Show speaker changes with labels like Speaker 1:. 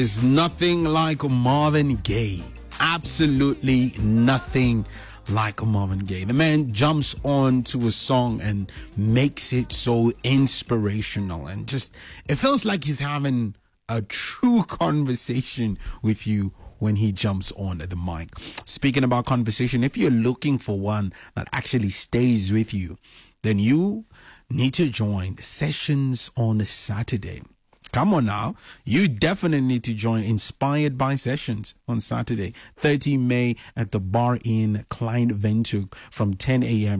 Speaker 1: There's nothing like Marvin Gaye. Absolutely nothing like Marvin Gaye. The man jumps on to a song and makes it so inspirational, and just it feels like he's having a true conversation with you when he jumps on the mic. Speaking about conversation, if you're looking for one that actually stays with you, then you need to join Sessions on a Saturday. Come on now. You definitely need to join Inspired by Sessions on Saturday, 30 May at the Bar Inn, Klein Windhoek from 10 a.m.